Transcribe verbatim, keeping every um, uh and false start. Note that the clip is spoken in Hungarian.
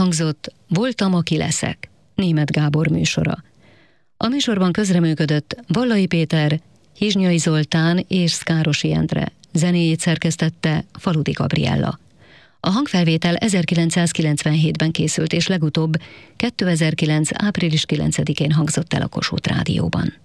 Elhangzott Voltam, aki leszek, Németh Gábor műsora. A műsorban közreműködött Vallai Péter, Hizsnyai Zoltán és Szkárosi Endre, zenéjét szerkesztette Faludi Gabriella. A hangfelvétel ezerkilencszázkilencvenhétben készült, és legutóbb kétezer-kilenc. április kilencedikén hangzott el a Kossuth Rádióban.